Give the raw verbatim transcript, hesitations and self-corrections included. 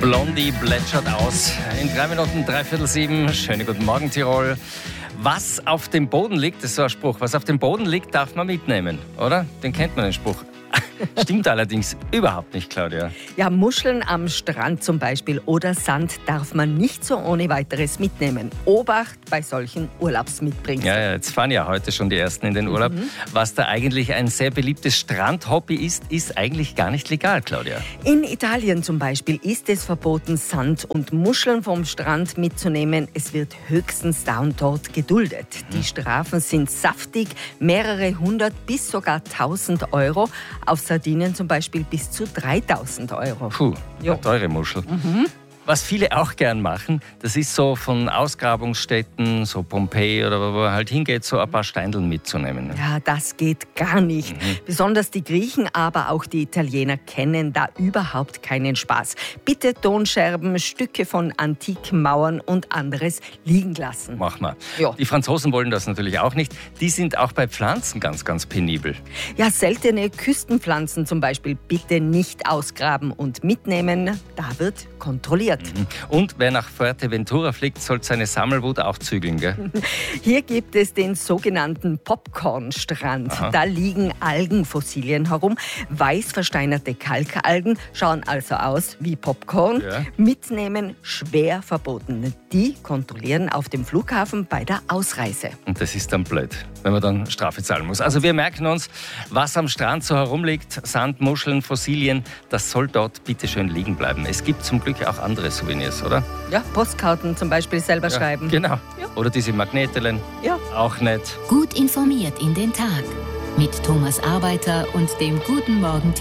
Blondie plätschert aus. In drei Minuten, dreiviertel sieben. Schönen guten Morgen, Tirol. Was auf dem Boden liegt, das ist so ein Spruch, was auf dem Boden liegt, darf man mitnehmen, oder? Den kennt man, den Spruch. Stimmt allerdings überhaupt nicht, Claudia. Ja, Muscheln am Strand zum Beispiel oder Sand darf man nicht so ohne weiteres mitnehmen. Obacht bei solchen Urlaubsmitbringsel. Ja, ja, jetzt fahren ja heute schon die Ersten in den Urlaub. Mhm. Was da eigentlich ein sehr beliebtes Strandhobby ist, ist eigentlich gar nicht legal, Claudia. In Italien zum Beispiel ist es verboten, Sand und Muscheln vom Strand mitzunehmen. Es wird höchstens da und dort geduldet. Mhm. Die Strafen sind saftig, mehrere hundert bis sogar tausend Euro. Auf Sardinien zum Beispiel bis zu dreitausend Euro. Puh, eine teure Muschel. Mhm. Was viele auch gern machen, das ist so von Ausgrabungsstätten, so Pompeji oder wo man halt hingeht, so ein paar Steindeln mitzunehmen. Ja, das geht gar nicht. Mhm. Besonders die Griechen, aber auch die Italiener kennen da überhaupt keinen Spaß. Bitte Tonscherben, Stücke von antiken Mauern und anderes liegen lassen. Mach mal. Ja. Die Franzosen wollen das natürlich auch nicht. Die sind auch bei Pflanzen ganz, ganz penibel. Ja, seltene Küstenpflanzen zum Beispiel bitte nicht ausgraben und mitnehmen. Da wird kontrolliert. Und wer nach Fuerteventura fliegt, sollte seine Sammelwut auch zügeln, gell? Hier gibt es den sogenannten Popcornstrand. Aha. Da liegen Algenfossilien herum. Weiß versteinerte Kalkalgen schauen also aus wie Popcorn. Ja. Mitnehmen schwer verboten. Die kontrollieren auf dem Flughafen bei der Ausreise. Und das ist dann blöd, wenn man dann Strafe zahlen muss. Also wir merken uns, was am Strand so herumliegt, Sand, Muscheln, Fossilien, das soll dort bitte schön liegen bleiben. Es gibt zum Glück auch andere Souvenirs, oder? Ja, Postkarten zum Beispiel selber ja, schreiben. Genau. Ja. Oder diese Magnetelen. Ja. Auch nett. Gut informiert in den Tag. Mit Thomas Arbeiter und dem Guten Morgen